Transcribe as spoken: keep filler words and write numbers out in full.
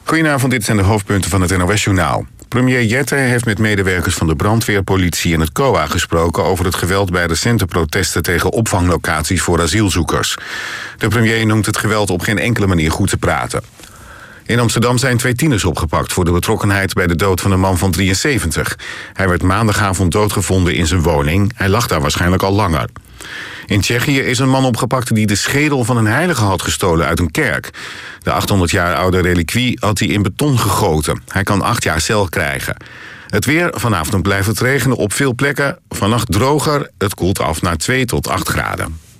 Goedenavond, dit zijn de hoofdpunten van het N O S-journaal. Premier Jette heeft met medewerkers van de brandweer, politie en het C O A gesproken over het geweld bij recente protesten tegen opvanglocaties voor asielzoekers. De premier noemt het geweld op geen enkele manier goed te praten. In Amsterdam zijn twee tieners opgepakt voor de betrokkenheid bij de dood van een man van drieënzeventig. Hij werd maandagavond doodgevonden in zijn woning. Hij lag daar waarschijnlijk al langer. In Tsjechië is een man opgepakt die de schedel van een heilige had gestolen uit een kerk. De achthonderd jaar oude reliquie had hij in beton gegoten. Hij kan acht jaar cel krijgen. Het weer, vanavond blijft het regenen op veel plekken. Vannacht droger, het koelt af naar twee tot acht graden.